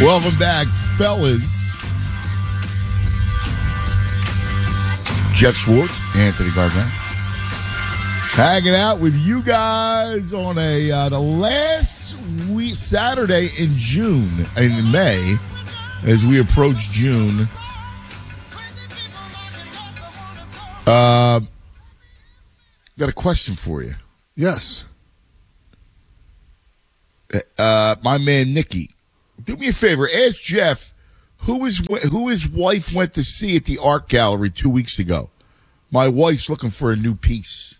Welcome back, fellas. Jeff Schwartz, Anthony Gargano, hanging out with you guys on the last week Saturday in May, as we approach June. Got a question for you. Yes. My man Nicky, do me a favor. Ask Jeff who his wife went to see at the art gallery 2 weeks ago. My wife's looking for a new piece.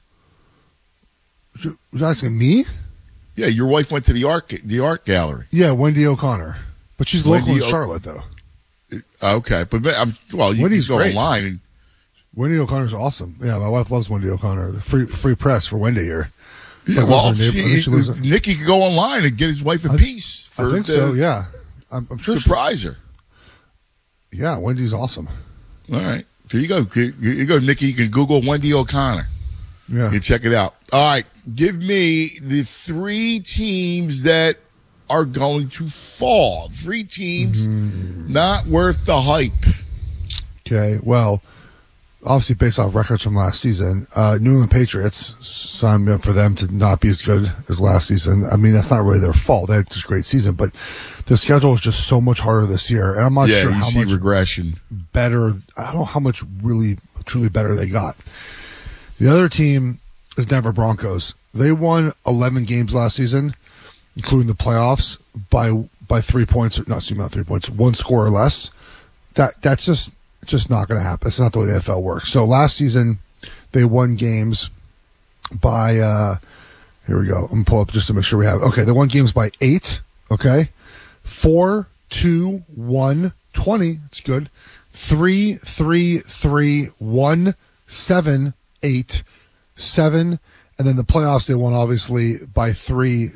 Was asking me? Yeah, your wife went to the art gallery. Yeah, Wendy O'Connor, but she's local in Charlotte, though. Okay, but you Wendy's can go great. online and. Wendy O'Connor's awesome. Yeah, my wife loves Wendy O'Connor. The free press for Wendy here. Yeah, Nicky could go online and get his wife a piece. I think so. Yeah, I'm sure. Surprise her. Yeah, Wendy's awesome. All right, there you go. You go, Nicky. You can Google Wendy O'Connor. Yeah, you check it out. All right, give me the 3 teams that are going to fall. 3 teams not worth the hype. Okay, well, obviously based off records from last season, New England Patriots, signed up for them to not be as good as last season. I mean, that's not really their fault. They had just a great season, but their schedule is just so much harder this year. And I'm not sure how much regression better. I don't know how much really, truly better they got. The other team is Denver Broncos. They won 11 games last season, including the playoffs, by 3 points. Not 3 points, 1 score or less. That's just not going to happen. It's not the way the NFL works. So last season, they won games by, here we go. I'm going to pull up just to make sure we have it. Okay, they won games by 8, okay? 4, 2, 1, 20. That's good. 3, 3, 3, 1, 7, 8, 7. And then the playoffs, they won obviously by 3,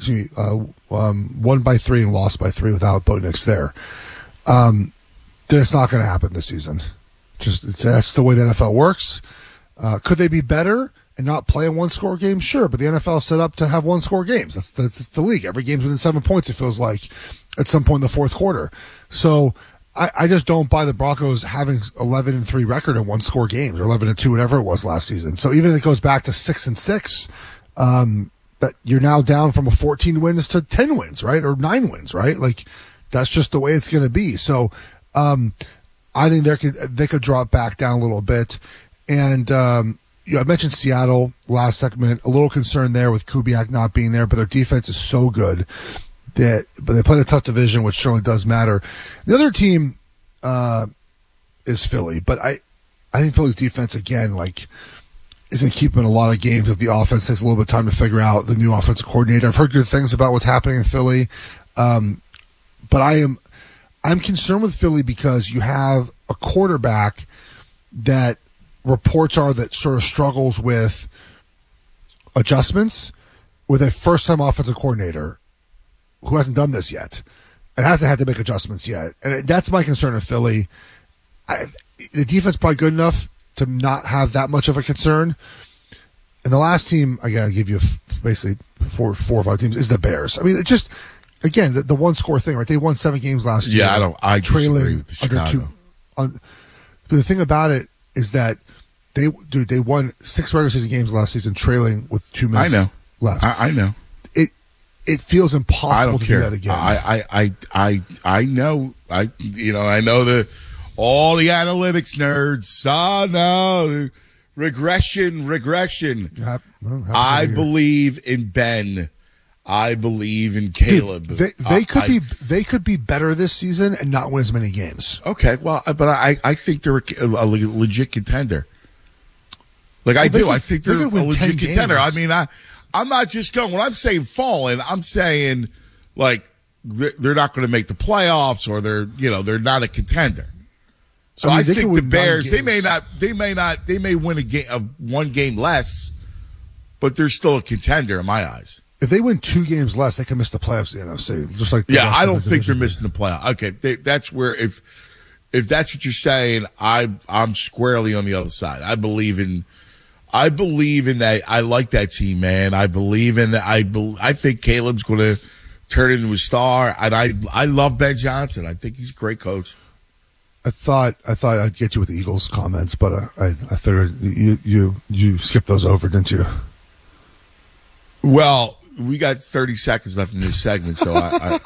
won by 3 and lost by 3 without Bo Nix there. That's not going to happen this season. That's the way the NFL works. Could they be better and not play a 1-score game? Sure, but the NFL is set up to have 1-score games. That's the league. Every game's within 7 points, it feels like, at some point in the fourth quarter. So I just don't buy the Broncos having 11-3 record in 1-score games, or 11-2, whatever it was last season. So even if it goes back to 6-6, but you're now down from a 14 wins to 10 wins, right? Or 9 wins, right? Like, that's just the way it's going to be. So, I think they could drop back down a little bit. And I mentioned Seattle last segment. A little concern there with Kubiak not being there, but their defense is so good but they play a tough division, which certainly does matter. The other team is Philly, but I think Philly's defense again isn't keeping a lot of games. If the offense takes a little bit of time to figure out the new offensive coordinator. I've heard good things about what's happening in Philly, but I'm concerned with Philly because you have a quarterback that reports are that sort of struggles with adjustments, with a first-time offensive coordinator who hasn't done this yet and hasn't had to make adjustments yet. And that's my concern in Philly. The defense is probably good enough to not have that much of a concern. And the last team, I got to give you basically 4 or 5 teams, is the Bears. I mean, it just... Again, the 1-score thing, right? They won 7 games last year. Yeah, I trailing with Chicago. under 2. But the thing about it is that they won 6 regular season games last season, trailing with 2 minutes left. I know. It feels impossible to do that again. I know. I know all the analytics nerds. Oh no, regression. I believe in Ben. I believe in Caleb. Dude, they could be better this season and not win as many games. Okay, well, but I think they're a legit contender. I think they're a legit contender. I mean, I'm not just going when I'm saying falling. I'm saying they're not going to make the playoffs, or they're not a contender. So I think the Bears they may win a game, 1 game less, but they're still a contender in my eyes. If they win 2 games less, they can miss the playoffs in the NFC. Just like I don't think they're missing the playoffs. Okay, that's where if that's what you're saying, I'm squarely on the other side. I believe in that. I like that team, man. I believe in that. I think Caleb's going to turn into a star. And I love Ben Johnson. I think he's a great coach. I thought I'd get you with the Eagles comments, but I figured you skipped those over, didn't you? Well, we got 30 seconds left in this segment, so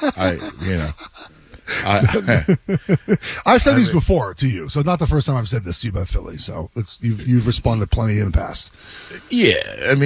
I've said these before to you, so not the first time I've said this to you about Philly. So you've responded plenty in the past. Yeah,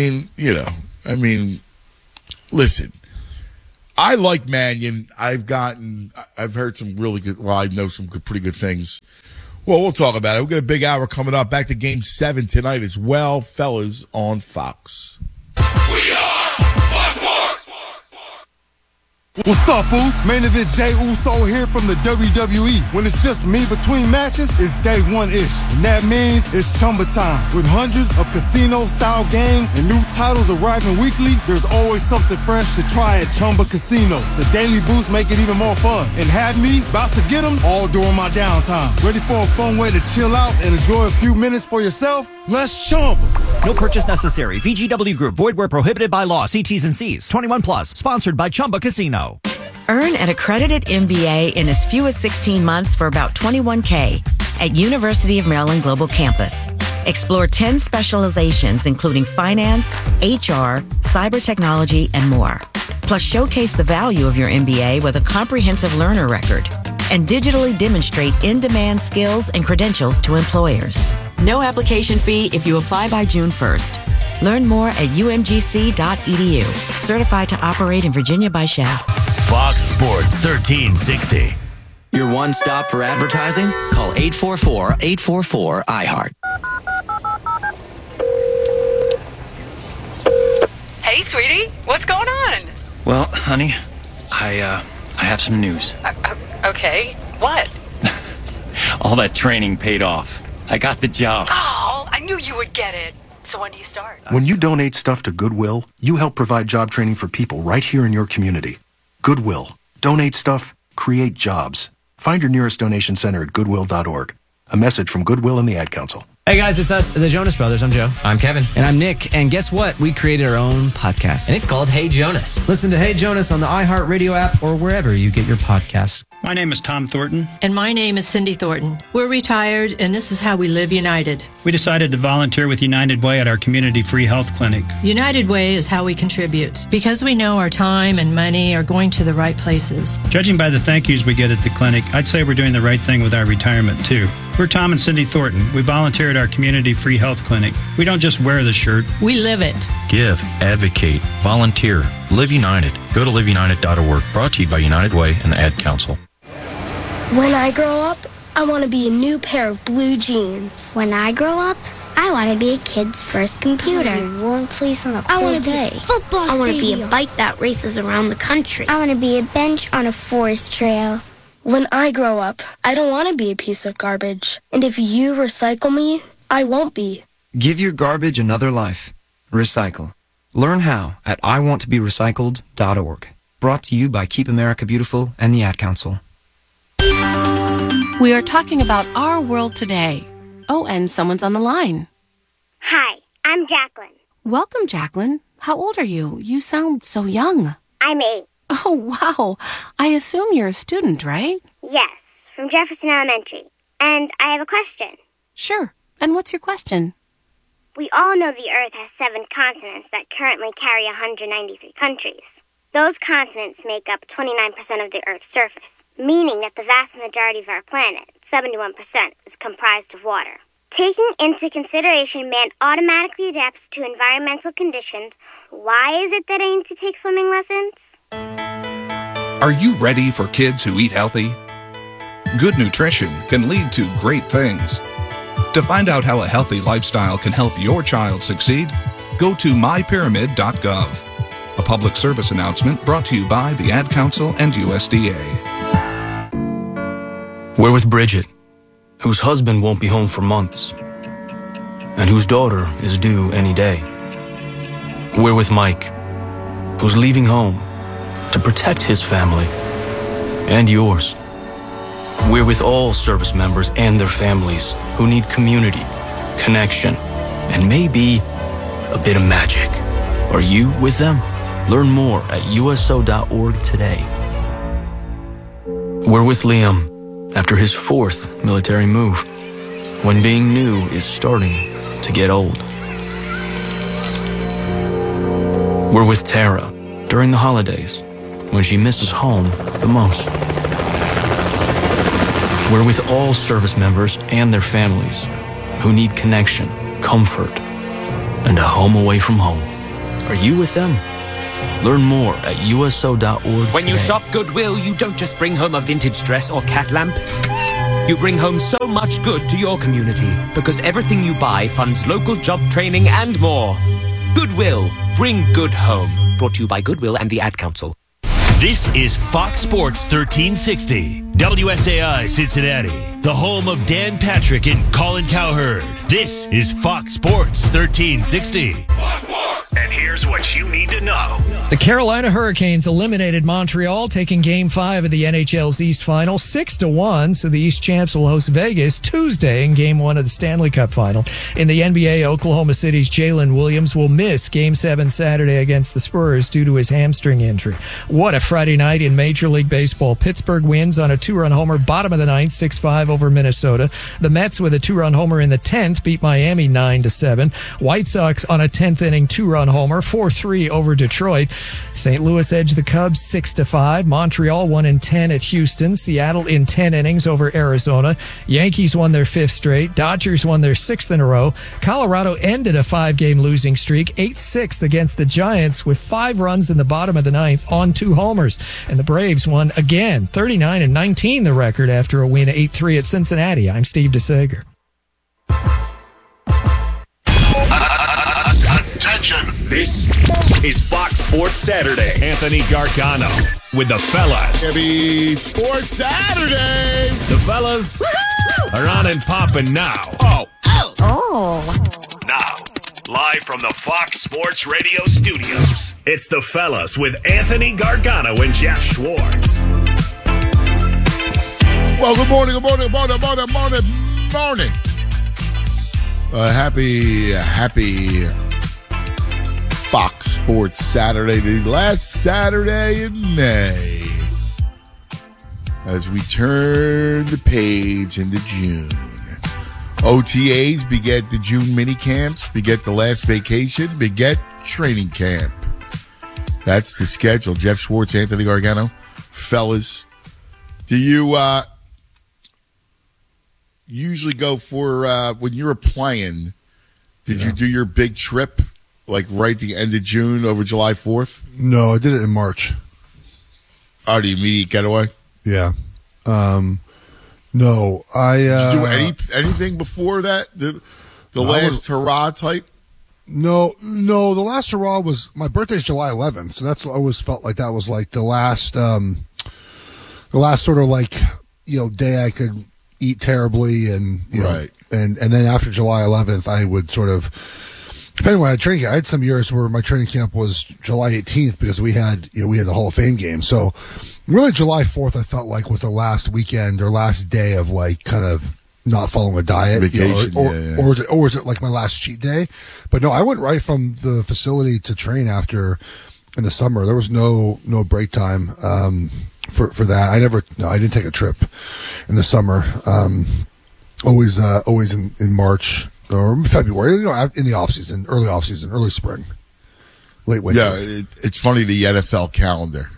listen. I like Mannion. I've heard some really good. Well, I know some pretty good things. Well, we'll talk about it. We've got a big hour coming up. Back to Game 7 tonight as well, fellas, on Fox. We are Fox. What's up, Foos? Main event Jey Uso here from the WWE. When it's just me between matches, it's day one-ish. And that means it's Chumba time. With hundreds of casino-style games and new titles arriving weekly, there's always something fresh to try at Chumba Casino. The daily boosts make it even more fun. And have me about to get them all during my downtime. Ready for a fun way to chill out and enjoy a few minutes for yourself? Let's Chumba. No purchase necessary. VGW Group. Void where prohibited by law. See T's and C's. 21 plus. Sponsored by Chumba Casino. Earn an accredited MBA in as few as 16 months for about $21K at University of Maryland Global Campus. Explore 10 specializations, including finance, HR, cyber technology, and more. Plus, showcase the value of your MBA with a comprehensive learner record and digitally demonstrate in-demand skills and credentials to employers. No application fee if you apply by June 1st. Learn more at umgc.edu. Certified to operate in Virginia by Shaft. Fox Sports 1360. Your one stop for advertising? Call 844-844-iHeart. Hey, sweetie, what's going on? Well, honey, I have some news. Okay, what? All that training paid off. I got the job. Oh, I knew you would get it. So when do you start? When you donate stuff to Goodwill, you help provide job training for people right here in your community. Goodwill. Donate stuff, create jobs. Find your nearest donation center at goodwill.org. A message from Goodwill and the Ad Council. Hey guys, it's us, the Jonas Brothers. I'm Joe. I'm Kevin. And I'm Nick. And guess what? We created our own podcast. And it's called Hey Jonas. Listen to Hey Jonas on the iHeartRadio app or wherever you get your podcasts. My name is Tom Thornton. And my name is Cindy Thornton. We're retired, and this is how we live united. We decided to volunteer with United Way at our community free health clinic. United Way is how we contribute, because we know our time and money are going to the right places. Judging by the thank yous we get at the clinic, I'd say we're doing the right thing with our retirement, too. We're Tom and Cindy Thornton. We volunteer at our community free health clinic. We don't just wear the shirt. We live it. Give, advocate, volunteer, live united. Go to liveunited.org. Brought to you by United Way and the Ad Council. When I grow up, I want to be a new pair of blue jeans. When I grow up, I want to be a kid's first computer. I want to be a warm fleece on a cold I want to day. be a football I want to be stadium. a bike that races around the country. I want to be a bench on a forest trail. When I grow up, I don't want to be a piece of garbage. And if you recycle me, I won't be. Give your garbage another life. Recycle. Learn how at iwanttoberecycled.org. Brought to you by Keep America Beautiful and the Ad Council. We are talking about our world today. Oh, and someone's on the line. Hi, I'm Jacqueline. Welcome, Jacqueline. How old are you? You sound so young. I'm 8. Oh, wow. I assume you're a student, right? Yes, from Jefferson Elementary. And I have a question. Sure. And what's your question? We all know the Earth has 7 continents that currently carry 193 countries. Those continents make up 29% of the Earth's surface, meaning that the vast majority of our planet, 71%, is comprised of water. Taking into consideration man automatically adapts to environmental conditions, why is it that I need to take swimming lessons? Are you ready for kids who eat healthy? Good nutrition can lead to great things. To find out how a healthy lifestyle can help your child succeed, go to mypyramid.gov. A public service announcement brought to you by the Ad Council and USDA. We're with Bridget, whose husband won't be home for months, and whose daughter is due any day. We're with Mike, who's leaving home to protect his family and yours. We're with all service members and their families who need community, connection, and maybe a bit of magic. Are you with them? Learn more at USO.org today. We're with Liam after his 4th military move, when being new is starting to get old. We're with Tara during the holidays, when she misses home the most. We're with all service members and their families who need connection, comfort, and a home away from home. Are you with them? Learn more at USO.org When today. you shop Goodwill, you don't just bring home a vintage dress or cat lamp. You bring home so much good to your community, because everything you buy funds local job training and more. Goodwill. Bring good home. Brought to you by Goodwill and the Ad Council. This is Fox Sports 1360, WSAI Cincinnati, the home of Dan Patrick and Colin Cowherd. This is Fox Sports 1360. And here's what you need to know. The Carolina Hurricanes eliminated Montreal, taking Game 5 of the NHL's East Final 6-1. So the East champs will host Vegas Tuesday in Game 1 of the Stanley Cup Final. In the NBA, Oklahoma City's Jalen Williams will miss Game 7 Saturday against the Spurs due to his hamstring injury. What a Friday night in Major League Baseball. Pittsburgh wins on a 2-run homer, bottom of the ninth, 6-5 over Minnesota. The Mets with a 2-run homer in the 10th beat Miami 9-7. White Sox on a 10th inning 2-run homer, 4-3 over Detroit. St. Louis edged the Cubs 6-5. Montreal won in 10 at Houston. Seattle in 10 innings over Arizona. Yankees won their 5th straight. Dodgers won their 6th in a row. Colorado ended a 5-game losing streak, 8-6 against the Giants with 5 runs in the bottom of the ninth on 2 homers. And the Braves won again, 39-19 the record after a win 8-3 at Cincinnati. I'm Steve DeSager. Attention! This is Fox Sports Saturday. Anthony Gargano with the fellas. Happy Sports Saturday! The fellas are on and popping now. Now, live from the Fox Sports Radio studios, it's the fellas with Anthony Gargano and Jeff Schwartz. Well, good morning. Happy Fox Sports Saturday, the last Saturday in May, as we turn the page into June. OTAs beget the June mini camps, beget the last vacation, beget training camp. That's the schedule. Jeff Schwartz, Anthony Gargano. Fellas, do you usually go for, when you were playing, did you do your big trip, like right at the end of June over July 4th? No, I did it in March. Oh, the immediate getaway? Yeah. No, did you do anything before that? The last hurrah type? No. The last hurrah was, my birthday's July 11th, so that's, I always felt like that was like the last sort of like, day I could eat terribly, and right. And then after July 11th, I would sort of, depending on when I had training camp, I had some years where my training camp was July 18th because we had the Hall of Fame game. So really July 4th, I felt like was the last weekend or last day of like kind of not following a diet. Vacation, or was it like my last cheat day? But no, I went right from the facility to train after in the summer. There was no break time, for that. I didn't take a trip in the summer. Always in March or February, in the off season, early off season, early spring, late winter. Yeah, it's funny, the NFL calendar,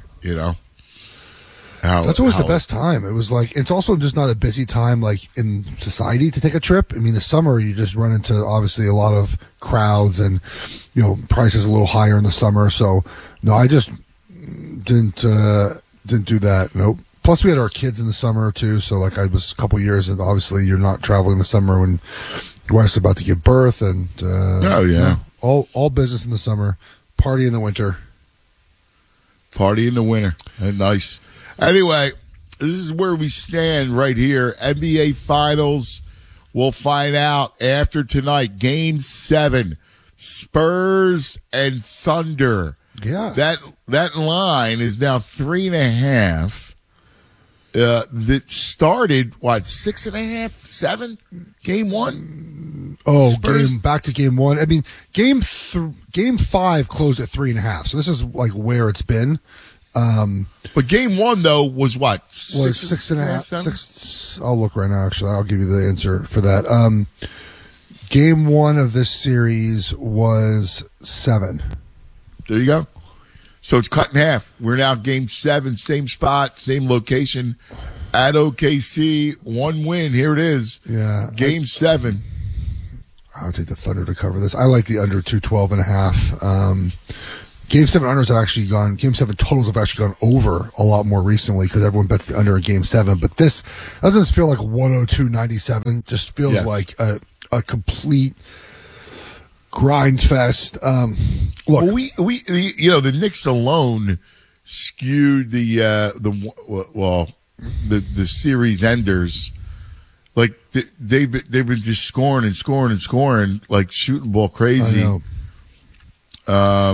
That's always the best time. It was like, it's also just not a busy time like in society to take a trip. I mean, the summer you just run into obviously a lot of crowds and, prices a little higher in the summer. So no, I just didn't do that. Nope. Plus we had our kids in the summer too. So like I was a couple years, and obviously you're not traveling in the summer when your wife's about to give birth, and, all business in the summer, party in the winter. Nice. Anyway, this is where we stand right here. NBA Finals. We'll find out after tonight. Game 7, Spurs and Thunder. Yeah. That line is now 3.5. That started, 6.5, 7? Game 1? Back to game 1. I mean, game 5 closed at 3.5. So this is like where it's been. But game 1 though was what? Was 6.5. 6. I'll look right now. Actually, I'll give you the answer for that. Game 1 of this series was 7. There you go. So it's cut in half. We're now game 7, same spot, same location at OKC. 1 win. Here it is. Yeah. Game 7. I'll take the Thunder to cover this. I like the under 212.5. Game 7 unders have actually gone. Game 7 totals have actually gone over a lot more recently because everyone bets the under in Game 7. But this doesn't feel like 102.97. Just feels like a complete grind fest. Look, well, we the Knicks alone skewed the series enders. Like they've been just scoring and scoring and scoring, like shooting ball crazy. I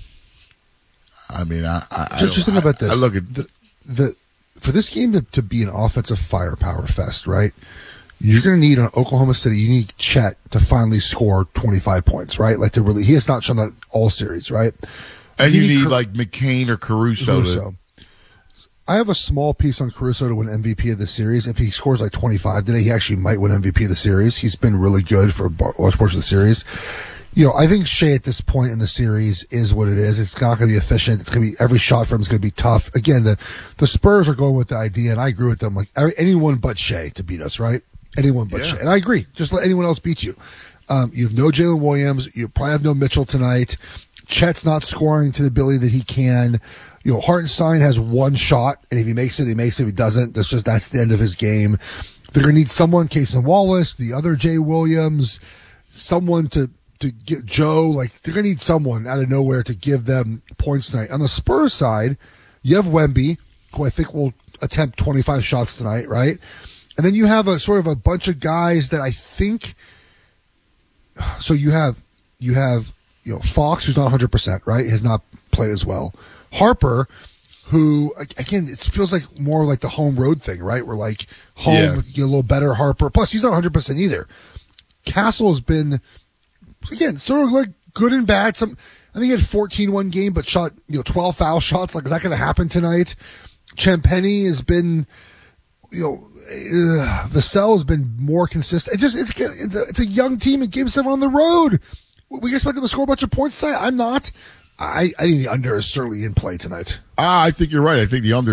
mean, I just think about this. I look at the for this game to be an offensive firepower fest, right? You're going to need on Oklahoma City. You need Chet to finally score 25 points, right? Like to really, he has not shown that all series, right? And you need like McCain or Caruso. I have a small piece on Caruso to win MVP of the series. If he scores like 25 today, he actually might win MVP of the series. He's been really good for a large portion of the series. I think Shea at this point in the series is what it is. It's not going to be efficient. It's going to be every shot for him is going to be tough. Again, the Spurs are going with the idea, and I agree with them. Like anyone but Shea to beat us, right? Anyone but Shea. And I agree. Just let anyone else beat you. You have no Jalen Williams. You probably have no Mitchell tonight. Chet's not scoring to the ability that he can. Hartenstein has one shot, and if he makes it, he makes it. If he doesn't, that's the end of his game. They're going to need someone, Cason Wallace, the other Jay Williams, someone to get Joe. Like, they're going to need someone out of nowhere to give them points tonight. On the Spurs side, you have Wemby, who I think will attempt 25 shots tonight, right? And then you have a sort of a bunch of guys that I think. So you have Fox, who's not 100%, right? Has not played as well. Harper, who again, it feels like more like the home road thing, right? We're like home, get a little better. Harper, plus he's not 100% either. Castle has been again sort of like good and bad. I think he had 14 one game, but shot 12 foul shots. Like, is that going to happen tonight? Champagny has been, Vassell has been more consistent. It's a young team in Game 7 on the road. We expect them to score a bunch of points tonight. I'm not. I think the under is certainly in play tonight. I think you're right. I think the under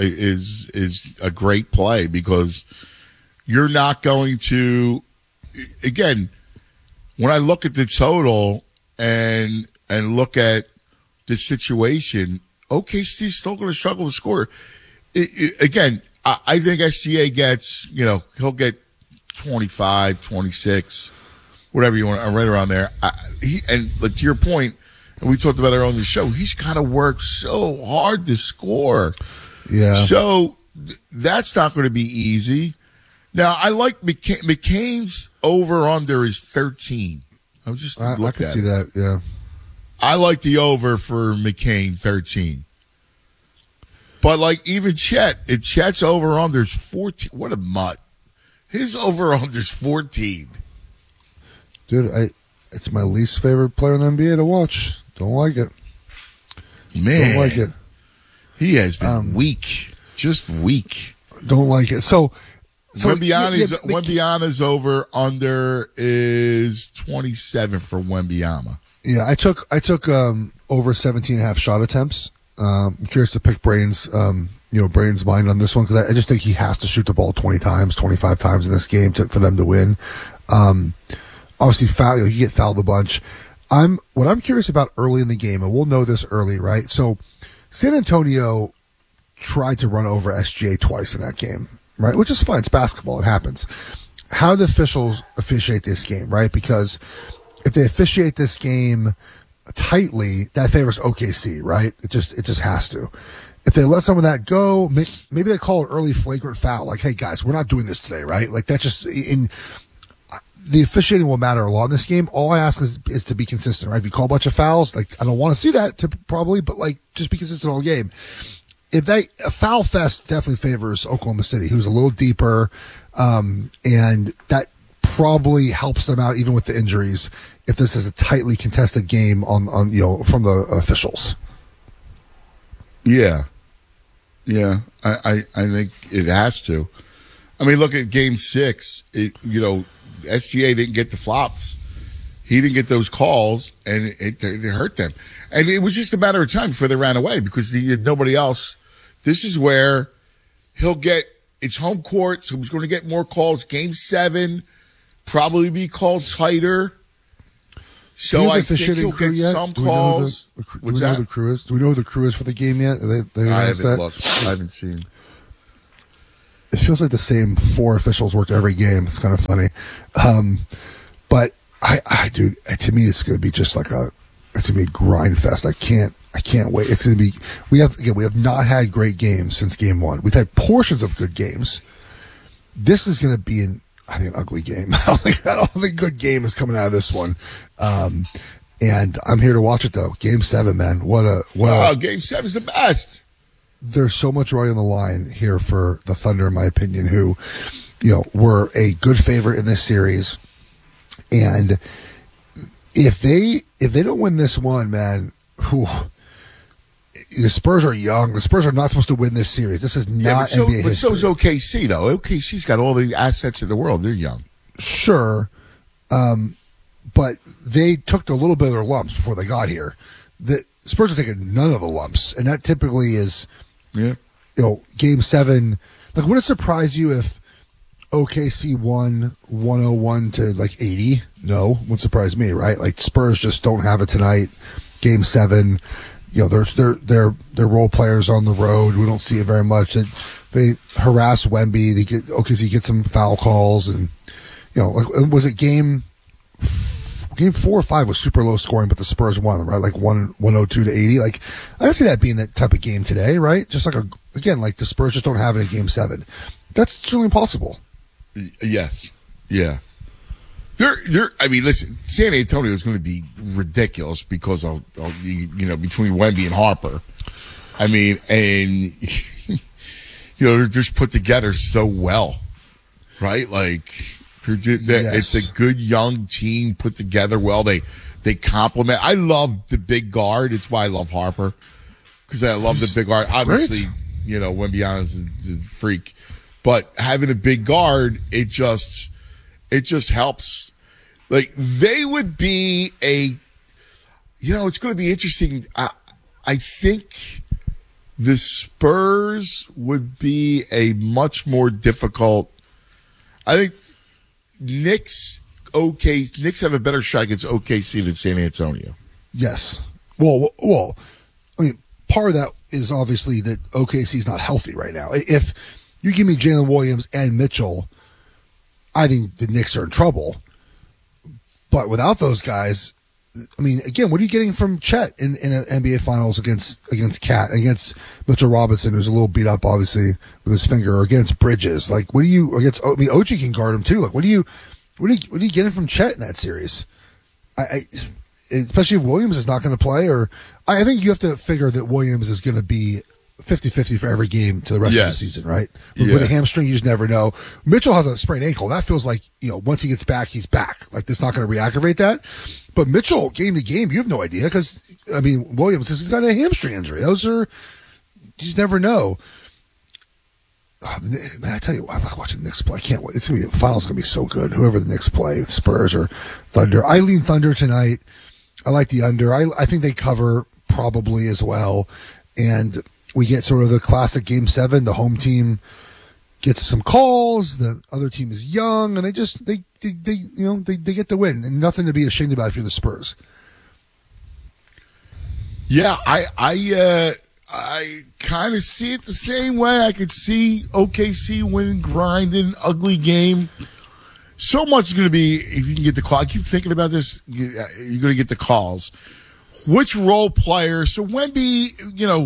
is a great play because you're not going to. Again, when I look at the total and look at the situation, OKC's still going to struggle to score. Again, I think SGA gets, he'll get 25, 26, whatever you want, right around there. To your point, and we talked about it on the show, he's got to work so hard to score. Yeah. So that's not going to be easy. Now, I like McCain's over-under is 13. I was just I can see that, yeah. I like the over for McCain, 13. But like even Chet's over-under is 14. What a mutt. His over-under is 14. Dude, it's my least favorite player in the NBA to watch. Don't like it. Man. Don't like it. He has been weak. Just weak. Don't like it. So Wembyama's over under is 27 for Wembyama. Yeah, I took over 17.5 shot attempts. I'm curious to pick Brain's mind on this one because I just think he has to shoot the ball 20 times, 25 times in this game for them to win. Obviously, you get fouled a bunch. What I'm curious about early in the game, and we'll know this early, right? So, San Antonio tried to run over SGA twice in that game, right? Which is fine. It's basketball. It happens. How do the officials officiate this game, right? Because if they officiate this game tightly, that favors OKC, right? It just has to. If they let some of that go, maybe they call an early flagrant foul. Like, hey guys, we're not doing this today, right? Like that just the officiating will matter a lot in this game. All I ask is to be consistent, right? If you call a bunch of fouls, like I don't want to see that probably, but like just be consistent all game. A foul fest definitely favors Oklahoma City, who's a little deeper, and that probably helps them out even with the injuries if this is a tightly contested game on from the officials. Yeah. I think it has to. I mean, look at Game 6. SGA didn't get the flops. He didn't get those calls, and it hurt them. And it was just a matter of time before they ran away because he had nobody else. This is where he'll get it's home court, so he's going to get more calls. Game 7 probably be called tighter. So I think he'll get some calls. What's that? The crew is? Do we know who the crew is for the game yet? I haven't looked. I haven't seen. It feels like the same 4 officials worked every game. It's kind of funny. But dude, to me, it's going to be just like it's going to be a grind fest. I can't wait. It's going to be, we have not had great games since game 1. We've had portions of good games. This is going to be an ugly game. I don't think good game is coming out of this one. And I'm here to watch it though. Game 7, man. Game 7 is the best. There's so much right on the line here for the Thunder, in my opinion, who, were a good favorite in this series. And if they don't win this one, man, the Spurs are young. The Spurs are not supposed to win this series. This is not NBA history. But so is OKC, though. OKC's got all the assets in the world. They're young. Sure. But they took a little bit of their lumps before they got here. The Spurs are taking none of the lumps, and that typically is, Game 7. Like, would it surprise you if OKC won 101 to 80? No, wouldn't surprise me, right? Like, Spurs just don't have it tonight. Game 7, they're role players on the road. We don't see it very much. They harass Wemby. OKC gets some foul calls, and was it game 4 or 5 was super low scoring, but the Spurs won, right? Like 102 to 80. Like, I can see that being that type of game today, right? Just like the Spurs just don't have it in Game 7. That's certainly possible. Yes. Yeah. I mean, listen, San Antonio is going to be ridiculous because of between Wemby and Harper. I mean, and they're just put together so well, right? Like, it's a good young team put together well. They complement. I love the big guard. It's why I love Harper, because I love the big guard. Obviously, Wemby is a freak, but having a big guard, it just helps. Like, they would be it's going to be interesting. I think the Spurs would be a much more difficult. I think Knicks have a better shot against OKC than San Antonio. Yes. Well, I mean, part of that is obviously that OKC is not healthy right now. If you give me Jalen Williams and Mitchell, I think the Knicks are in trouble. But without those guys, I mean, again, what are you getting from Chet in an NBA Finals against Cat, against Mitchell Robinson, who's a little beat up, obviously, with his finger, or against Bridges? Like, what do you against? I mean, OG can guard him too. Like, what are you getting from Chet in that series? Especially if Williams is not going to play, or I think you have to figure that Williams is going to be 50-50 for every game to the rest of the season, right? With a hamstring, you just never know. Mitchell has a sprained ankle. That feels like, once he gets back, he's back. Like, that's not going to reactivate that. But Mitchell, game to game, you have no idea, because, I mean, Williams has got a hamstring injury. You just never know. Oh, man, I tell you, I like watching the Knicks play. I can't wait. It's going to be, the finals going to be so good. Whoever the Knicks play, Spurs or Thunder. I lean Thunder tonight. I like the under. I think they cover probably as well. And we get sort of the classic Game 7. The home team gets some calls. The other team is young, and they get the win, and nothing to be ashamed about if you're the Spurs. Yeah, I kind of see it the same way. I could see OKC winning, grinding, ugly game. So much is going to be, if you can get the call. I keep thinking about this. You're going to get the calls. Which role player? So Wemby,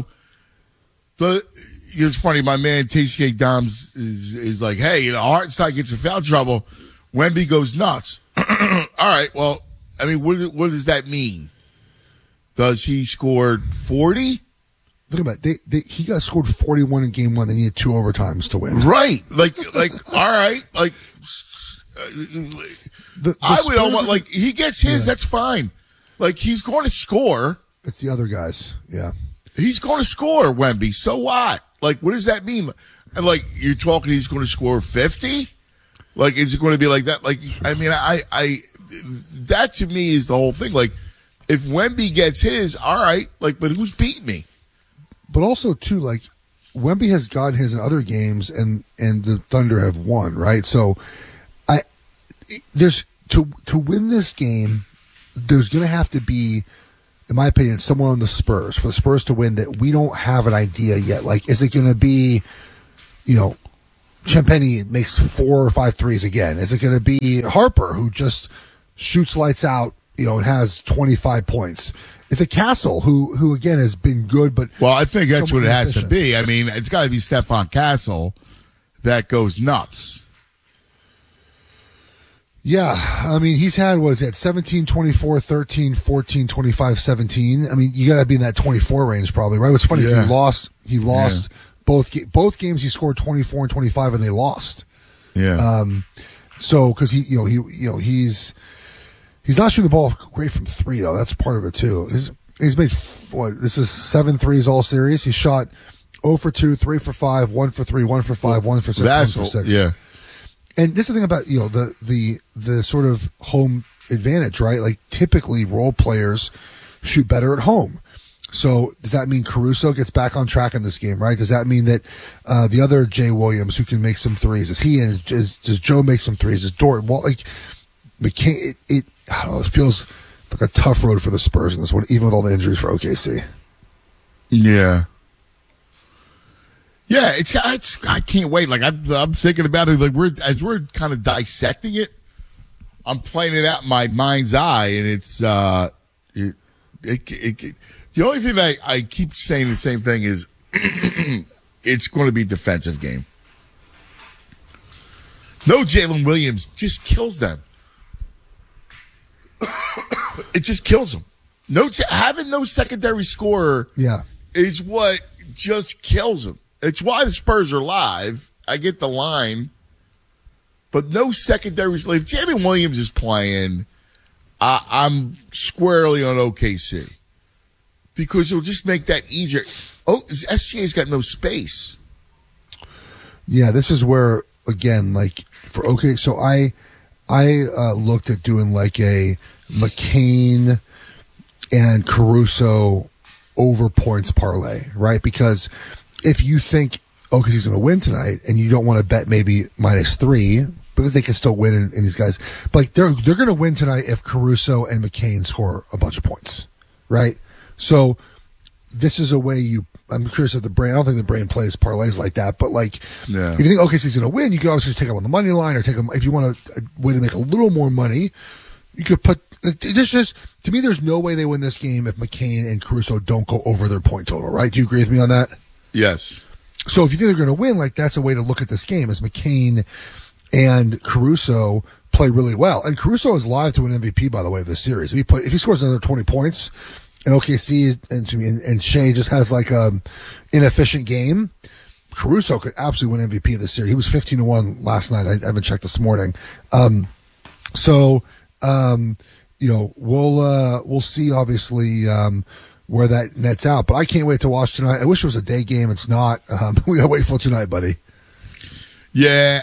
it's funny, my man TCK Doms is like, hey, Hartenstein gets in foul trouble, Wemby goes nuts. All right, well, I mean, what does that mean? Does he score 40? Think about it. He got scored 41 in Game 1. They needed 2 overtimes to win. Right. Like, all right. Like, I would almost like he gets his. That's fine. Like he's going to score. It's the other guys. Yeah, he's going to score. Wemby. So what? Like, what does that mean? And like you're talking, he's going to score 50. Like, is it going to be like that? Like, I mean, I that to me is the whole thing. Like, if Wemby gets his, all right. Like, but who's beating me? But also too, like Wemby has gotten his in other games, and the Thunder have won, right? So, there's to win this game, there's going to have to be, in my opinion, someone on the Spurs for the Spurs to win that we don't have an idea yet. Like, is it going to be, Champagny makes 4 or 5 threes again? Is it going to be Harper who just shoots lights out, and has 25 points? Is it Castle who again has been good, but well, I think that's what it has to be. I mean, it's got to be Stephon Castle that goes nuts. Yeah, I mean, he's had, 17, 24, 13, 14, 25, 17. I mean, you got to be in that 24 range probably, right? What's funny is he lost both games. He scored 24 and 25, and they lost. Yeah. So because he's not shooting the ball great from 3 though. That's part of it too. He's made this is 7 threes all series. He shot 0 for 2, 3 for 5, 1 for 3, 1 for 5, 1 for 6, 1 for 6. Yeah. And this is the thing about the sort of home advantage, right? Like typically role players shoot better at home. So does that mean Caruso gets back on track in this game, right? Does that mean that the other Jay Williams who can make some threes, does Joe make some threes? Does Dort? Well, like McCain, I don't know. It feels like a tough road for the Spurs in this one, even with all the injuries for OKC. Yeah. Yeah, it's I can't wait. Like I'm thinking about it. Like we're kind of dissecting it. I'm playing it out in my mind's eye, and it's the only thing that I keep saying the same thing is it's going to be defensive game. No Jalen Williams just kills them. It just kills them. Having no secondary scorer is what just kills them. It's why the Spurs are live. I get the line. But no secondary. If Jalen Williams is playing, I'm squarely on OKC. Because it'll just make that easier. Oh, SGA's got no space. Yeah, this is where, again, like, for OKC, so I looked at doing like a McCain and Caruso over points parlay, right? Because if you think OKC's going to win tonight and you don't want to bet maybe -3 because they can still win in these guys, but like they're going to win tonight if Caruso and McCain score a bunch of points, right? So this is a way I'm curious if the brain, I don't think the brain plays parlays like that, but like if you think OKC's going to win, you can always just take them on the money line or take them if you want a way to make a little more money. You could put this just to me. There's no way they win this game if McCain and Caruso don't go over their point total. Right? Do you agree with me on that? Yes. So if you think they're going to win, like that's a way to look at this game. Is McCain and Caruso play really well, and Caruso is live to win MVP by the way of this series. If he scores another 20 points, and OKC and Shea just has like a inefficient game, Caruso could absolutely win MVP of this series. He was 15-1 last night. I haven't checked this morning. We'll see obviously where that nets out. But I can't wait to watch tonight. I wish it was a day game. It's not. We gotta wait for tonight, buddy. Yeah,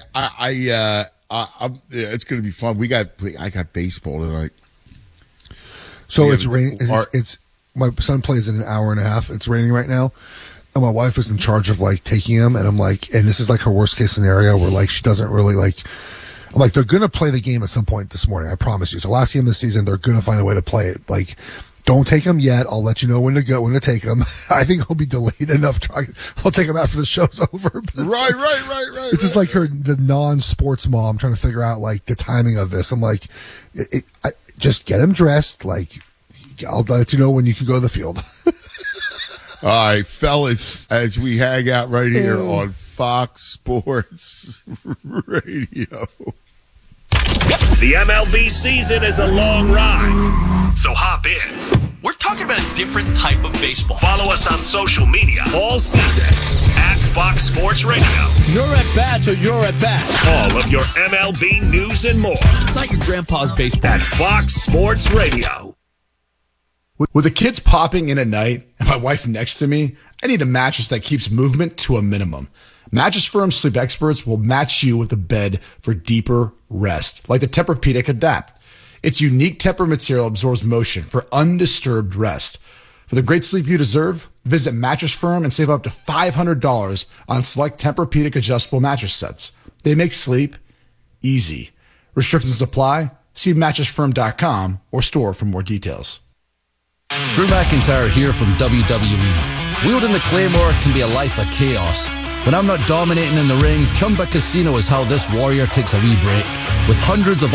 it's gonna be fun. I got baseball tonight. So it's raining. It's my son plays in an hour and a half. It's raining right now. And my wife is in charge of like taking him, and I'm like, and this is like her worst case scenario where like she doesn't really like. I'm like, they're gonna play the game at some point this morning. I promise you. It's the last game of the season. They're gonna find a way to play it. Like, don't take him yet. I'll let you know when to take him. I think he'll be delayed enough. I'll take him after the show's over. Right. It's just like the non-sports mom trying to figure out like the timing of this. I'm like, just get him dressed. Like, I'll let you know when you can go to the field. All right, fellas, as we hang out right here on Fox Sports Radio. The MLB season is a long ride, so hop in We're talking about a different type of baseball. Follow us on social media all season at Fox Sports Radio. You're at bats or you're at bat. All of your MLB news and more. It's not your grandpa's baseball. At Fox Sports Radio. With the kids popping in at night and my wife next to me, I need a mattress that keeps movement to a minimum. Mattress Firm sleep experts will match you with a bed for deeper rest, like the Tempur-Pedic Adapt. Its unique Tempur material absorbs motion for undisturbed rest. For the great sleep you deserve, visit Mattress Firm and save up to $500 on select Tempur-Pedic adjustable mattress sets. They make sleep easy. Restrictions apply. See mattressfirm.com or store for more details. Drew McIntyre here from WWE. Wielding the Claymore can be a life of chaos. When I'm not dominating in the ring, Chumba Casino is how this warrior takes a wee break. With hundreds of